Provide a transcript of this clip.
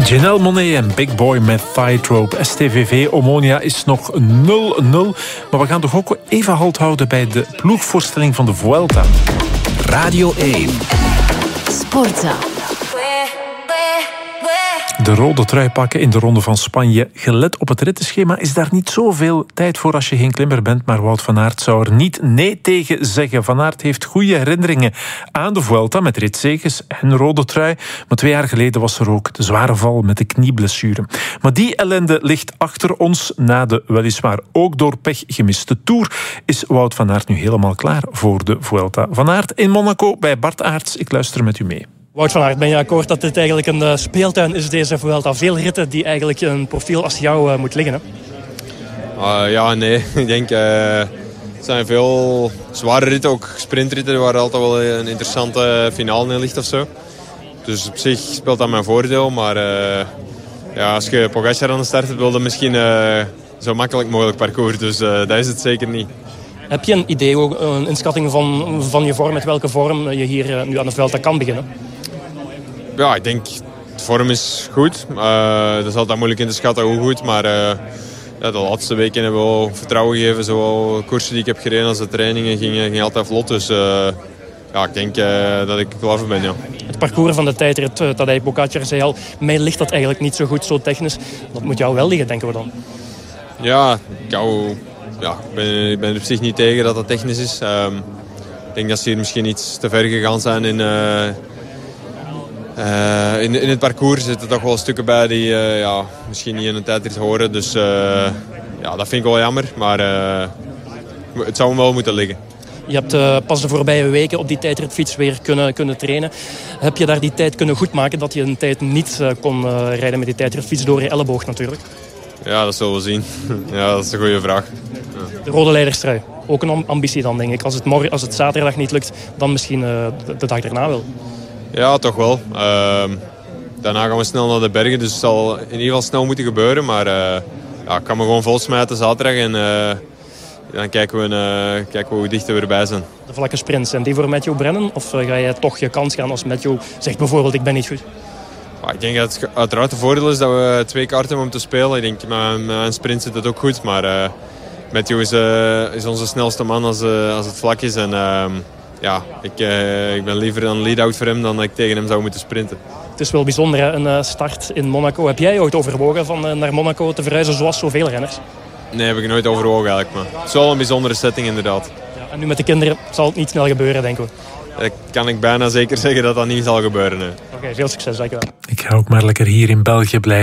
Janelle Monáe en Big Boy met Tightrope. STVV Omonia is nog 0-0. Maar we gaan toch ook even halt houden bij de ploegvoorstelling van de Vuelta. Radio 1. Sporten. De rode trui pakken in de Ronde van Spanje. Gelet op het rittenschema is daar niet zoveel tijd voor als je geen klimmer bent. Maar Wout van Aert zou er niet nee tegen zeggen. Van Aert heeft goede herinneringen aan de Vuelta met ritzeges en rode trui. Maar 2 jaar geleden was er ook de zware val met de knieblessure. Maar die ellende ligt achter ons na de weliswaar ook door pech gemiste Tour. Is Wout van Aert nu helemaal klaar voor de Vuelta? Van Aert in Monaco bij Bart Aerts. Ik luister met u mee. Wout van Aert, ben je akkoord dat dit eigenlijk een speeltuin is, deze Vuelta? Veel ritten die eigenlijk een profiel als jou moet liggen, hè? Ja, nee. Ik denk, er zijn veel zware ritten, ook sprintritten, waar altijd wel een interessante finale in ligt of zo. Dus op zich speelt dat mijn voordeel, maar als je Pogacar aan de start hebt, wil je misschien zo makkelijk mogelijk parcours. Dus dat is het zeker niet. Heb je een idee, ook een inschatting van je vorm, met welke vorm je hier nu aan de Vuelta kan beginnen? Ja, ik denk, de vorm is goed. Dat is altijd moeilijk in te schatten hoe goed. Maar de laatste weken hebben we wel vertrouwen gegeven. Zowel koersen die ik heb gereden als de trainingen gingen altijd vlot. Dus ik denk dat ik klaar voor ben, ja. Het parcours van de tijdrit, Tadej Pogacar zei al, mij ligt dat eigenlijk niet zo goed, zo technisch. Dat moet jou wel liggen, denken we dan. Ja, ik ben er op zich niet tegen dat dat technisch is. Ik denk dat ze hier misschien iets te ver gegaan zijn in het parcours. Zitten toch wel stukken bij die misschien niet in een tijdrit horen. Dus dat vind ik wel jammer. Maar het zou hem wel moeten liggen. Je hebt pas de voorbije weken op die tijdritfiets weer kunnen trainen. Heb je daar die tijd kunnen goedmaken dat je een tijd niet kon rijden met die tijdritfiets door je elleboog natuurlijk? Ja, dat zullen we zien. Ja, dat is een goede vraag. Ja. De rode leiderstrui. Ook een ambitie dan, denk ik. Als het zaterdag niet lukt, dan misschien de dag daarna wel. Ja, toch wel. Daarna gaan we snel naar de bergen, dus het zal in ieder geval snel moeten gebeuren. Maar ik kan me gewoon vol smijten zaterdag en dan kijken we hoe dicht we erbij zijn. De vlakke sprints, zijn die voor Mathieu Brennan? Of ga jij toch je kans gaan als Mathieu zegt bijvoorbeeld ik ben niet goed? Ik denk dat het uiteraard het voordeel is dat we 2 kaarten hebben om te spelen. Ik denk met een sprint zit het ook goed, maar Mathieu is onze snelste man als het vlak is. En ik ben liever een lead-out voor hem dan dat ik tegen hem zou moeten sprinten. Het is wel bijzonder, hè? Een start in Monaco. Heb jij ooit overwogen van naar Monaco te verhuizen zoals zoveel renners? Nee, heb ik nooit overwogen eigenlijk. Maar het is wel een bijzondere setting inderdaad. Ja, en nu met de kinderen zal het niet snel gebeuren, denken we. Dat kan ik bijna zeker zeggen dat dat niet zal gebeuren. Oké, veel succes, dankjewel. Ik ga ook maar lekker hier in België blijven.